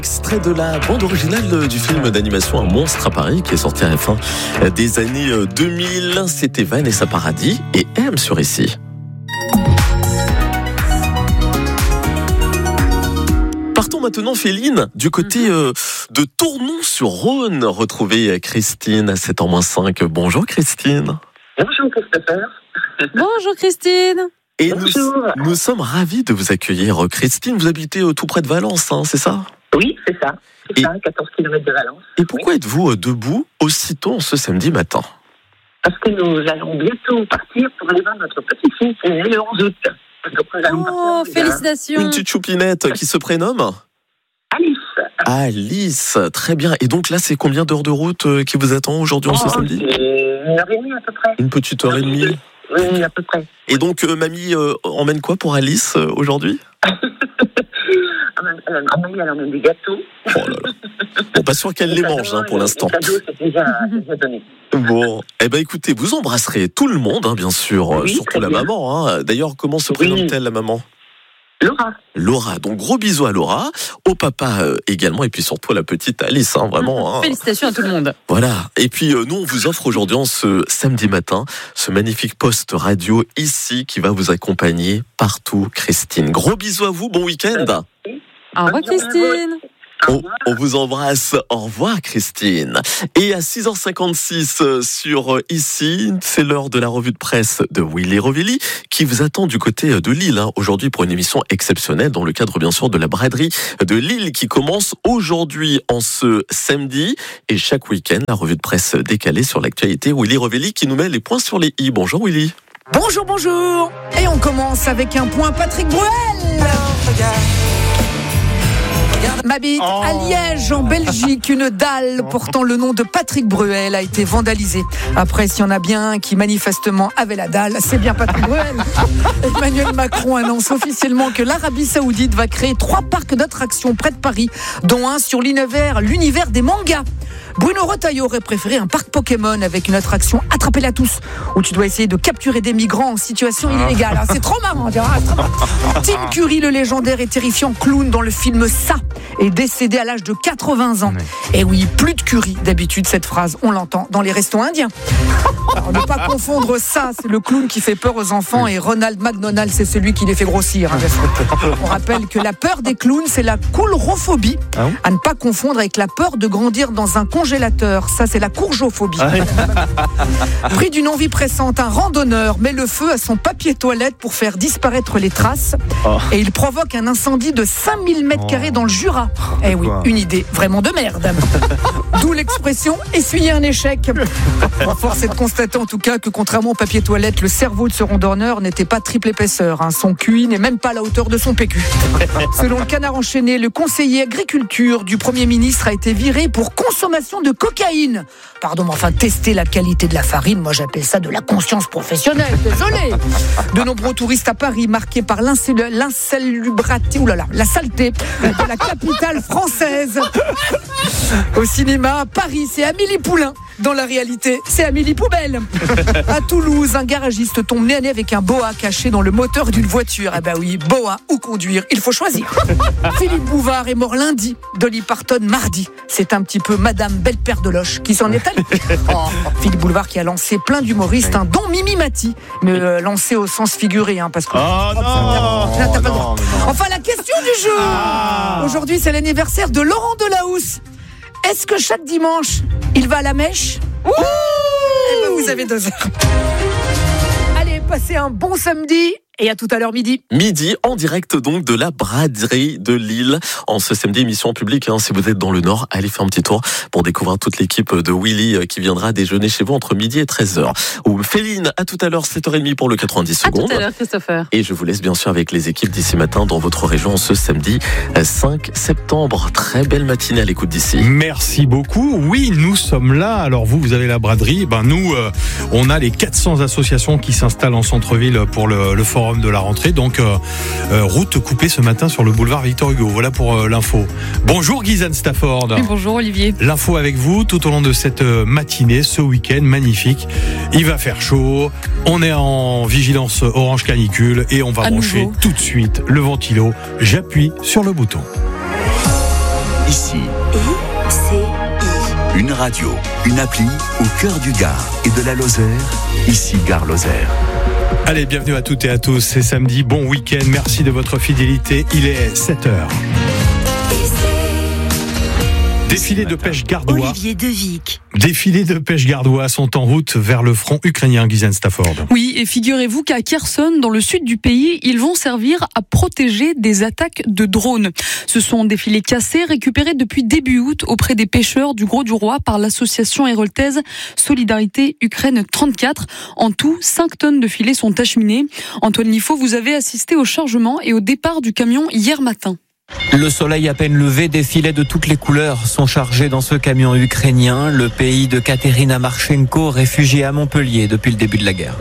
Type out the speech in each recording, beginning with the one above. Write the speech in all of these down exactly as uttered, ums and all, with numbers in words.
Extrait de la bande originale du film d'animation Un monstre à Paris qui est sorti à la fin des années deux mille. C'était Vanessa Paradis et M sur ici. Partons maintenant, Féline, du côté euh, de Tournon-sur-Rhône. Retrouver Christine à sept heures moins cinq. Bonjour Christine. Bonjour Christopher. Bonjour Christine. Et nous, nous sommes ravis de vous accueillir, Christine. Vous habitez euh, tout près de Valence, hein, c'est ça ? Oui, c'est ça. C'est et, ça, quatorze kilomètres de Valence. Et pourquoi oui. êtes-vous debout aussitôt ce samedi matin ? Parce que nous allons bientôt partir pour aller voir notre petit-fils qui est né le onze août. Donc nous allons oh, partir félicitations. Une petite choupinette qui se prénomme Alice. Alice, très bien. Et donc là, c'est combien d'heures de route qui vous attend aujourd'hui, oh, ce samedi ? Une heure et demie à peu près. Une petite heure et demie. Oui, à peu près. Et donc, euh, mamie euh, emmène quoi pour Alice euh, aujourd'hui ? Elle emmène des gâteaux. Oh là là. Bon, pas sûr qu'elle les, les mange cadeaux, hein, pour l'instant. Les cadeaux, c'est déjà, c'est déjà donné. Bon, eh ben écoutez, vous embrasserez tout le monde, hein, bien sûr, oui, surtout la bien. maman. Hein. D'ailleurs, comment se oui. présente-t-elle, la maman ? Laura. Laura, donc gros bisous à Laura, au papa euh, également, et puis surtout à la petite Alice, hein, vraiment. Hein. Félicitations à tout le monde. Voilà, et puis euh, nous on vous offre aujourd'hui, en ce samedi matin, ce magnifique poste radio ici qui va vous accompagner partout, Christine. Gros bisous à vous, bon week-end. Au revoir Christine. On, on vous embrasse. Au revoir Christine. Et à six heures cinquante-six sur ici, c'est l'heure de la revue de presse de Willy Rovelli qui vous attend du côté de Lille hein, aujourd'hui pour une émission exceptionnelle dans le cadre bien sûr de la braderie de Lille qui commence aujourd'hui en ce samedi et chaque week-end la revue de presse décalée sur l'actualité. Willy Rovelli qui nous met les points sur les i. Bonjour Willy. Bonjour, bonjour. Et on commence avec un point Patrick Bruel. M'habite oh. à Liège, en Belgique. Une dalle portant le nom de Patrick Bruel a été vandalisée. Après, s'il y en a bien un qui manifestement avait la dalle, c'est bien Patrick Bruel. Emmanuel Macron annonce officiellement que l'Arabie Saoudite va créer trois parcs d'attractions près de Paris, dont un sur l'univers, l'univers des mangas. Bruno Retailleau aurait préféré un parc Pokémon avec une attraction Attrapez-la tous, où tu dois essayer de capturer des migrants en situation illégale. Ah, c'est trop marrant, c'est trop marrant. Tim Curry, le légendaire et terrifiant clown dans le film Ça, est décédé à l'âge de quatre-vingts ans. Et oui, plus de curry. D'habitude, cette phrase, on l'entend dans les restos indiens. Alors, ne pas confondre Ça, c'est le clown qui fait peur aux enfants, et Ronald McDonald, c'est celui qui les fait grossir. On rappelle que la peur des clowns, c'est la coulrophobie, à ne pas confondre avec la peur de grandir dans un congélateur. Ça, c'est la courgeophobie. Pris d'une envie pressante, un randonneur met le feu à son papier toilette pour faire disparaître les traces, et il provoque un incendie de cinq mille mètres carrés dans le Jura. Eh oui, une idée vraiment de merde. D'où l'expression essuyer un échec. Force est de constater en tout cas que contrairement au papier toilette, le cerveau de ce randonneur n'était pas triple épaisseur. Hein. Son Q I n'est même pas à la hauteur de son P Q. Selon le Canard enchaîné, le conseiller agriculture du Premier ministre a été viré pour consommation de cocaïne. Pardon, mais enfin, tester la qualité de la farine, moi j'appelle ça de la conscience professionnelle. Désolé. De nombreux touristes à Paris marqués par l'insalubrité, oulala, la saleté de la capitale française. Au cinéma, à Paris, c'est Amélie Poulain. Dans la réalité, c'est Amélie Poubelle. À Toulouse, un garagiste tombe nez à nez avec un boa caché dans le moteur d'une voiture. Eh ben oui, boa ou conduire, il faut choisir. Philippe Bouvard est mort lundi, Dolly Parton mardi. C'est un petit peu Madame Belle-Père de Loche qui s'en est allée. Oh, Philippe Bouvard qui a lancé plein d'humoristes, un dont Mimi Mati, mais euh, lancé au sens figuré, hein, parce que. Oh non, non, là, t'as pas non, droit. non. Enfin, la question du jour. Ah. Aujourd'hui, c'est l'anniversaire de Laurent Delahousse. Est-ce que chaque dimanche, il va à la mèche ? Ouh ! Eh ben, vous avez deux heures. Allez, passez un bon samedi. Et à tout à l'heure midi. Midi, en direct donc de la braderie de Lille. En ce samedi, émission publique. Hein, si vous êtes dans le Nord, allez faire un petit tour pour découvrir toute l'équipe de Willy qui viendra déjeuner chez vous entre midi et treize heures. Ou Féline, à tout à l'heure, sept heures trente pour le quatre-vingt-dix secondes. À tout à l'heure, Christopher. Et je vous laisse bien sûr avec les équipes d'ici matin dans votre région ce samedi cinq septembre. Très belle matinée à l'écoute d'ici. Merci beaucoup. Oui, nous sommes là. Alors vous, vous avez la braderie. Ben nous, euh, on a les quatre cents associations qui s'installent en centre-ville pour le, le forum de la rentrée. Donc, euh, euh, route coupée ce matin sur le boulevard Victor Hugo. Voilà pour euh, l'info. Bonjour Guysanne Stafford. Oui, bonjour Olivier. L'info avec vous tout au long de cette matinée, ce week-end magnifique. Il va faire chaud. On est en vigilance orange canicule et on va à brancher nouveau. tout de suite le ventilo. J'appuie sur le bouton. Ici. I C I. Une radio, une appli au cœur du Gard et de la Lozère. Ici Gare Lozère. Allez, bienvenue à toutes et à tous. C'est samedi, bon week-end. Merci de votre fidélité. Il est sept heures. Défilés de pêche gardois. Olivier Devic. Défilés de pêche gardois sont en route vers le front ukrainien, Guysen Stafford. Oui, et figurez-vous qu'à Kherson, dans le sud du pays, ils vont servir à protéger des attaques de drones. Ce sont des filets cassés récupérés depuis début août auprès des pêcheurs du Gros du Roi par l'association héroltaise Solidarité Ukraine trente-quatre. En tout, cinq tonnes de filets sont acheminés. Antoine Liffaut, vous avez assisté au chargement et au départ du camion hier matin. Le soleil à peine levé, des filets de toutes les couleurs sont chargés dans ce camion ukrainien, le pays de Katerina Marchenko, réfugiée à Montpellier depuis le début de la guerre.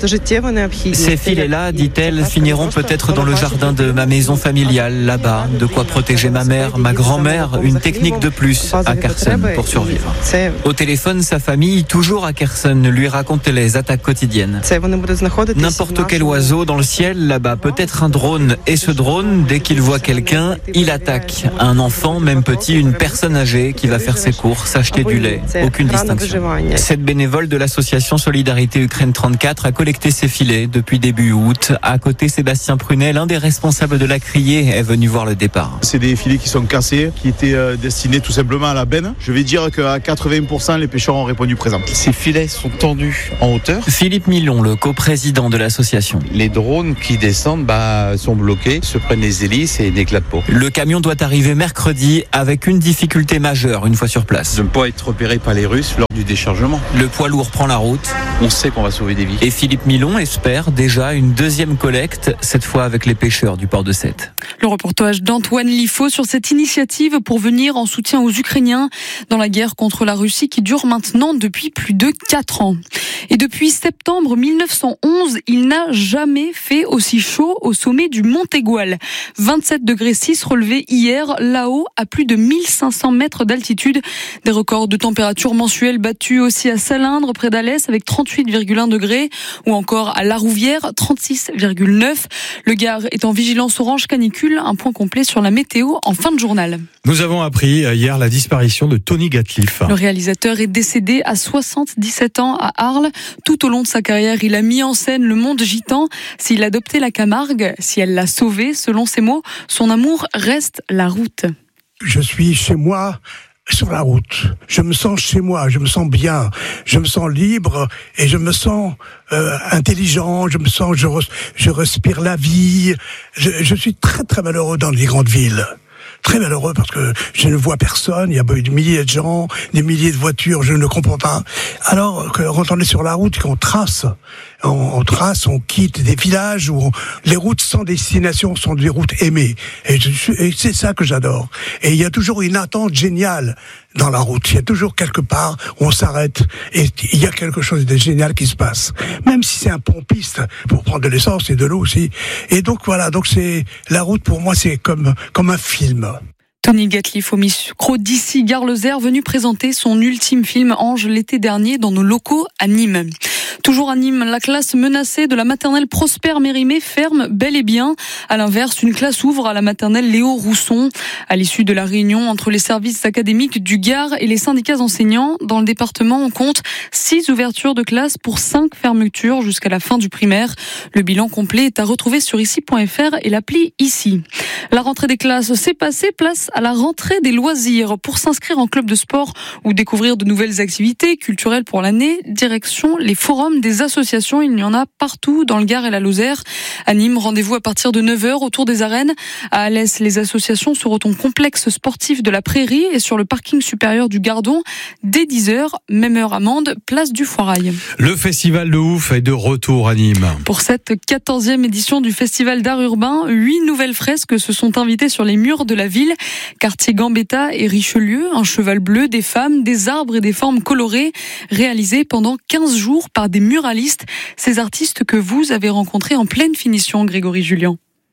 Ces filets-là, dit-elle, finiront peut-être dans le jardin de ma maison familiale, là-bas, de quoi protéger ma mère, ma grand-mère, une technique de plus à Kherson pour survivre. Au téléphone, sa famille, toujours à Kherson, lui raconte les attaques quotidiennes. N'importe quel oiseau dans le ciel, là-bas, peut-être un drone, et ce drone, dès qu'il voit quelqu'un, il attaque un enfant, même petit, une personne âgée qui va faire ses courses, acheter du lait. Aucune distinction. Cette bénévole de l'association Solidarité Ukraine trente-quatre a collecté ses filets depuis début août. À côté, Sébastien Prunet, l'un des responsables de la criée, est venu voir le départ. C'est des filets qui sont cassés, qui étaient destinés tout simplement à la benne. Je vais dire qu'à quatre-vingts pour cent, les pêcheurs ont répondu présent. Ces filets sont tendus en hauteur. Philippe Milon, le coprésident de l'association. Les drones qui descendent bah, sont bloqués, se prennent les hélices et n'éclatent pas. Le camion doit arriver mercredi avec une difficulté majeure une fois sur place. De ne pas être repéré par les Russes lors du déchargement. Le poids lourd prend la route. On sait qu'on va sauver des vies. Et Philippe Milon espère déjà une deuxième collecte, cette fois avec les pêcheurs du port de Sète. Le reportage d'Antoine Liffaut sur cette initiative pour venir en soutien aux Ukrainiens dans la guerre contre la Russie qui dure maintenant depuis plus de quatre ans. Et depuis septembre mille neuf cent onze, il n'a jamais fait aussi chaud au sommet du Mont Aigoual. vingt-sept degrés six relevés hier, là-haut, à plus de mille cinq cents mètres d'altitude. Des records de température mensuelle battus aussi à Salindre, près d'Alès, avec trente-huit virgule un degrés, ou encore à La Rouvière, trente-six virgule neuf. Le Gard est en vigilance orange canicule. Un point complet sur la météo en fin de journal. Nous avons appris hier la disparition de Tony Gatliff. Le réalisateur est décédé à soixante-dix-sept ans à Arles. Tout au long de sa carrière, il a mis en scène le monde gitan. S'il adoptait la Camargue, si elle l'a sauvé, selon ses mots, son amour reste la route. Je suis chez moi sur la route. Je me sens chez moi, je me sens bien, je me sens libre et je me sens euh, intelligent, je me sens, je, res, je respire la vie. Je, je suis très très malheureux dans les grandes villes. Très malheureux parce que je ne vois personne, il y a des milliers de gens, des milliers de voitures, je ne comprends pas. Alors, quand on est sur la route, qu'on trace, on, on trace, on quitte des villages où on, les routes sans destination sont des routes aimées. Et, je, et c'est ça que j'adore. Et il y a toujours une attente géniale dans la route. Il y a toujours quelque part où on s'arrête et il y a quelque chose de génial qui se passe. Même si c'est un pompiste pour prendre de l'essence et de l'eau aussi. Et donc voilà, donc c'est la route pour moi c'est comme comme un film. Tony Gatliff au micro d'ici Gare Lozère, venu présenter son ultime film Ange l'été dernier dans nos locaux à Nîmes. Toujours à Nîmes, la classe menacée de la maternelle Prosper Mérimée ferme bel et bien. À l'inverse, une classe ouvre à la maternelle Léo Rousson. À l'issue de la réunion entre les services académiques du Gard et les syndicats enseignants, dans le département, on compte six ouvertures de classe pour cinq fermetures jusqu'à la fin du primaire. Le bilan complet est à retrouver sur ici point f r et l'appli Ici. La rentrée des classes s'est passée, place à la rentrée des loisirs. Pour s'inscrire en club de sport ou découvrir de nouvelles activités culturelles pour l'année, direction les forums des associations. Il y en a partout dans le Gard et la Lozère. À Nîmes, rendez-vous à partir de neuf heures autour des arènes. À Alès, les associations seront au complexe sportif de la Prairie et sur le parking supérieur du Gardon dès dix heures. Même heure à Mende, place du Foirail. Le festival de ouf est de retour à Nîmes. Pour cette quatorzième édition du festival d'art urbain, huit nouvelles fresques se sont invitées sur les murs de la ville. Quartier Gambetta et Richelieu, un cheval bleu, des femmes, des arbres et des formes colorées, réalisées pendant quinze jours par des muralistes. Ces artistes que vous avez rencontrés en pleine finition, Grégory Julien.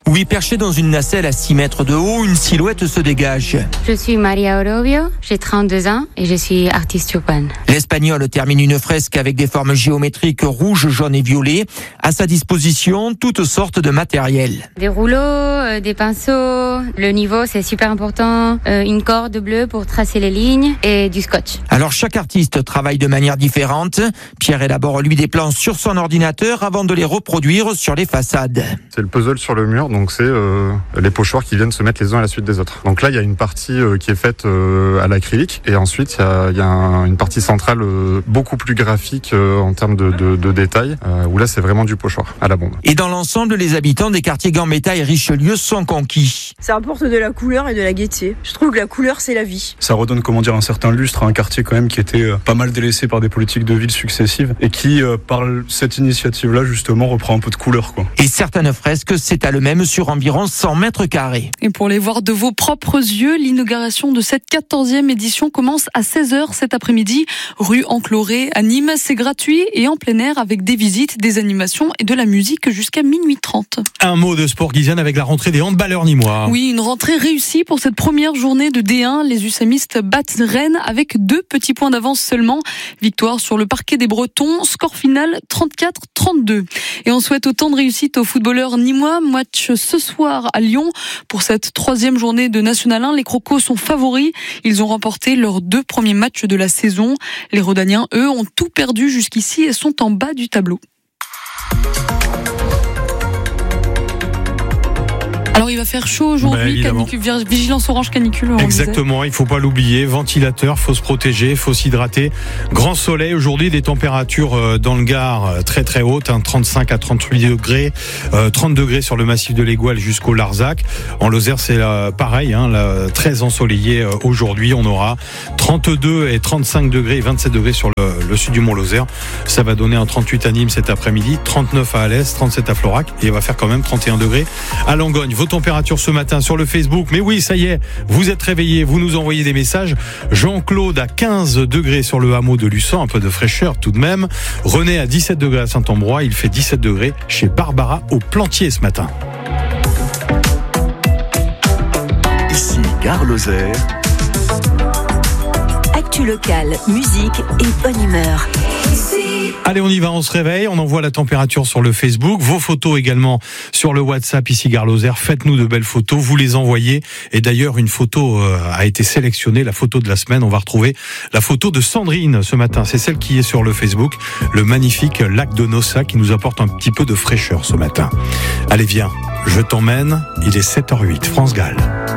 Oui, perché dans une nacelle à six mètres de haut, une silhouette se dégage. Je suis Maria Orobio, j'ai trente-deux ans et je suis artiste urbaine. L'Espagnol termine une fresque avec des formes géométriques rouges, jaunes et violets. À sa disposition, toutes sortes de matériel. Des rouleaux, euh, des pinceaux, le niveau c'est super important, euh, une corde bleue pour tracer les lignes et du scotch. Alors chaque artiste travaille de manière différente. Pierre élabore lui des plans sur son ordinateur avant de les reproduire sur les façades. C'est le puzzle sur le mur, donc c'est euh, les pochoirs qui viennent se mettre les uns à la suite des autres. Donc là il y a une partie euh, qui est faite euh, à l'acrylique et ensuite il y a, y a un, une partie centrale euh, beaucoup plus graphique euh, en termes de, de, de détails, euh, où là c'est vraiment du pochoir à la bombe. Et dans l'ensemble, les habitants des quartiers Gambetta et Richelieu sont conquis. Ça apporte de la couleur et de la gaieté. Je trouve que la couleur c'est la vie. Ça redonne comment dire un certain lustre à un quartier quand même qui était euh, pas mal délaissé par des politiques de ville successives et qui euh, par cette initiative-là justement reprend un peu de couleur quoi. Et certaines fresques s'étalent même sur environ cent mètres carrés. Et pour les voir de vos propres yeux, l'inauguration de cette quatorzième édition commence à seize heures cet après-midi, rue Encloré à Nîmes. C'est gratuit et en plein air avec des visites, des animations et de la musique jusqu'à minuit trente. Un mot de sport, Guysiane, avec la rentrée des handballeurs nîmois. Oui, une rentrée réussie pour cette première journée de D un. Les USAMistes battent Rennes avec deux petits points d'avance seulement. Victoire sur le parquet des Bretons, score final trente-quatre trente-deux. Et on souhaite autant de réussite aux footballeurs nîmois. Match ce soir à Lyon. Pour cette troisième journée de National un, les Crocos sont favoris. Ils ont remporté leurs deux premiers matchs de la saison. Les Rodaniens, eux, ont tout perdu jusqu'ici et sont en bas du tableau. Alors il va faire chaud aujourd'hui, bah, canicule, vigilance orange canicule. Exactement, il faut pas l'oublier, ventilateur, faut se protéger, faut s'hydrater. Grand soleil aujourd'hui, des températures dans le Gard très très hautes, hein, trente-cinq à trente-huit degrés, euh, trente degrés sur le massif de l'Égoile jusqu'au Larzac. En Lozère c'est euh, pareil, hein, là, très ensoleillé euh, aujourd'hui, on aura trente-deux et trente-cinq degrés et vingt-sept degrés sur le, le sud du Mont-Lozère. Ça va donner un trente-huit à Nîmes cet après-midi, trente-neuf à Alès, trente-sept à Florac et il va faire quand même trente et un degrés à Langogne. Vos températures ce matin sur le Facebook, mais oui, ça y est, vous êtes réveillés, vous nous envoyez des messages. Jean-Claude à quinze degrés sur le hameau de Luçon, un peu de fraîcheur tout de même. René à dix-sept degrés à Saint-Ambrois, il fait dix-sept degrés chez Barbara au Plantier ce matin. Ici Gare Lozère. Actu locale, musique et bonne humeur. Allez, on y va, on se réveille, on envoie la température sur le Facebook, vos photos également sur le WhatsApp ici Gare Lozère. Faites-nous de belles photos, vous les envoyez. Et d'ailleurs, une photo a été sélectionnée, la photo de la semaine. On va retrouver la photo de Sandrine ce matin. C'est celle qui est sur le Facebook, le magnifique lac de Nossa qui nous apporte un petit peu de fraîcheur ce matin. Allez, viens, je t'emmène. Il est sept heures huit, France Gall.